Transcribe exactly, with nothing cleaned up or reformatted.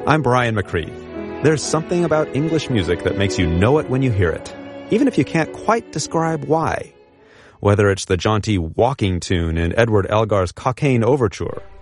I'm Brian McCree. There's something about English music that makes you know it when you hear it, even if you can't quite describe why. Whether it's the jaunty walking tune in Edward Elgar's Cockaigne Overture,